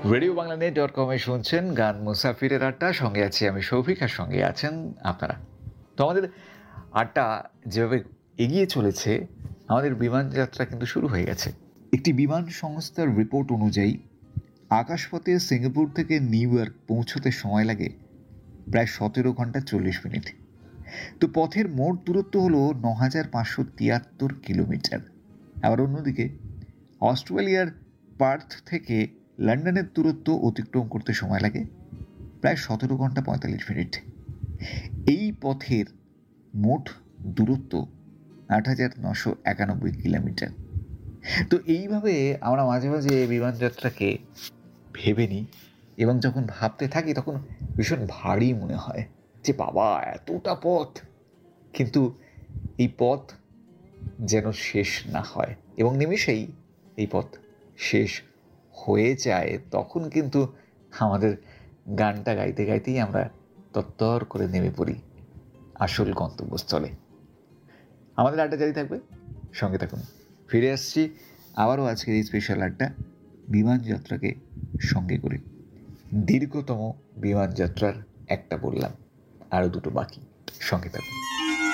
Radio Bangla net.com-এ শুনছেন গান মুসাফিরের আড্ডা। সঙ্গে আছি আমি সৌভিক, আর সঙ্গে আছেন আপনারা। তো আমাদের আড্ডা যেভাবে এগিয়ে চলেছে, আমাদের বিমান যাত্রা কিন্তু শুরু হয়ে গেছে। একটি বিমান সংস্থার রিপোর্ট অনুযায়ী আকাশপথে সিঙ্গাপুর থেকে নিউ ইয়র্ক পৌঁছতে সময় লাগে প্রায় 17 ঘন্টা 40 মিনিট। তো পথের মোট দূরত্ব হলো 9,573 কিলোমিটার। আবার অন্যদিকে অস্ট্রেলিয়ার পার্থ থেকে লন্ডনের দূরত্ব অতিক্রম করতে সময় লাগে প্রায় 17 ঘন্টা 45 মিনিট। এই পথের মোট দূরত্ব 8,991 কিলোমিটার। তো এইভাবে আমরা মাঝে মাঝে বিমানযাত্রাকে ভেবে নিই, এবং যখন ভাবতে থাকি তখন ভীষণ ভারী মনে হয় যে বাবা এতটা পথ, কিন্তু এই পথ যেন শেষ না হয় এবং নিমেষেই এই পথ শেষ হয়ে যায়। তখন কিন্তু আমাদের গানটা গাইতে গাইতেই আমরা তত্তর করে নেমে পড়ি আসল গন্তব্যস্থলে। আমাদের আড্ডা জারি থাকবে, সঙ্গে থাকুন। ফিরে আসছি আবারও আজকের এই স্পেশাল আড্ডা বিমান যাত্রাকে সঙ্গে করে। দীর্ঘতম বিমান যাত্রার একটা বললাম, আরও দুটো বাকি, সঙ্গে থাকুন।